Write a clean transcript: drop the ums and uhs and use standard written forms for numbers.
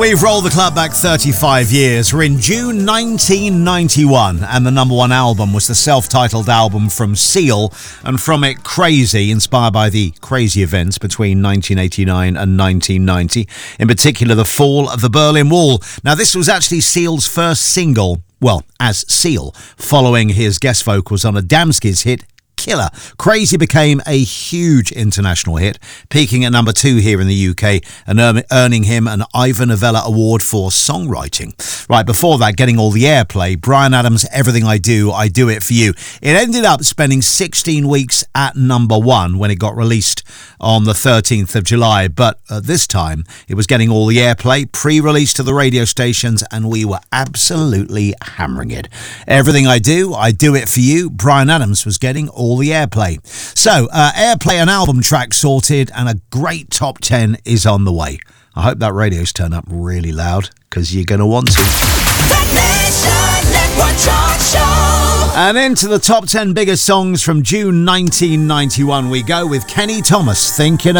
We've rolled the club back 35 years. We're in June 1991, and the number one album was the self-titled album from Seal, and from it, Crazy, inspired by the crazy events between 1989 and 1990, in particular the fall of the Berlin Wall. Now, this was actually Seal's first single, well, as Seal, following his guest vocals on Adamski's hit Killer. Crazy became a huge international hit, peaking at number 2 here in the UK and earning him an Ivor Novello Award for songwriting. Right before that, getting all the airplay, Bryan Adams' Everything I Do It For You. It ended up spending 16 weeks at number 1 when it got released on the 13th of July, but this time it was getting all the airplay, pre-released to the radio stations, and we were absolutely hammering it. Everything I Do It For You. Bryan Adams was getting all the airplay. So, airplay and album track sorted, and a great top 10 is on the way. I hope that radio's turned up really loud, because you're going to want to. And into the top 10 biggest songs from June 1991 we go with Kenny Thomas, Thinking